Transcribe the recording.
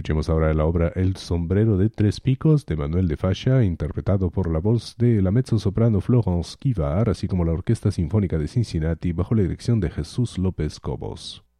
Escuchemos ahora la obra El sombrero de tres picos de Manuel de Falla, interpretado por la voz de la mezzosoprano Florence Kivar, así como la Orquesta Sinfónica de Cincinnati bajo la dirección de Jesús López Cobos.